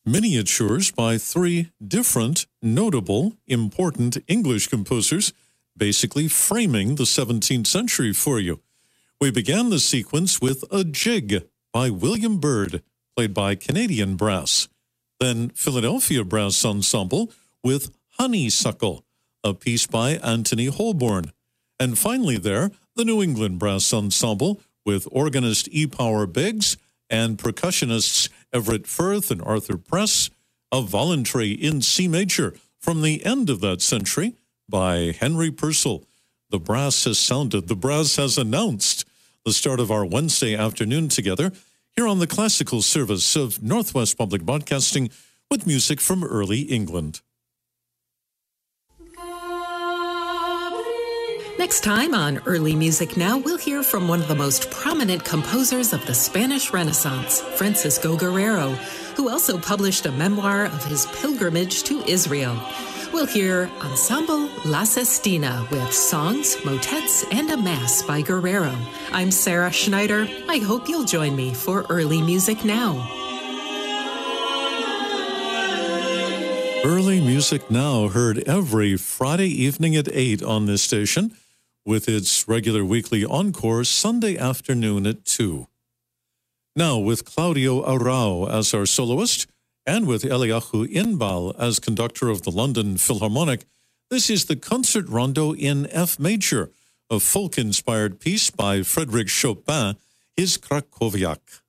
miniatures by three different, notable, important English composers, basically framing the 17th century for you. We began the sequence with A Jig by William Byrd, played by Canadian Brass. Then Philadelphia Brass Ensemble with Honeysuckle, a piece by Anthony Holborn. And finally there, the New England Brass Ensemble with organist E. Power Biggs and percussionists Everett Firth and Arthur Press, a voluntary in C major from the end of that century by Henry Purcell. The brass has sounded, the brass has announced the start of our Wednesday afternoon together here on the classical service of Northwest Public Broadcasting with music from early England. Next time on Early Music Now, we'll hear from one of the most prominent composers of the Spanish Renaissance, Francisco Guerrero, who also published a memoir of his pilgrimage to Israel. We'll hear Ensemble La Sestina with songs, motets, and a mass by Guerrero. I'm Sarah Schneider. I hope you'll join me for Early Music Now. Early Music Now, heard every Friday evening at 8 on this station, with its regular weekly encore Sunday afternoon at 2. Now, with Claudio Arrau as our soloist, and with Eliyahu Inbal as conductor of the London Philharmonic, this is the Concert Rondo in F major, a folk-inspired piece by Frédéric Chopin, his Krakowiak.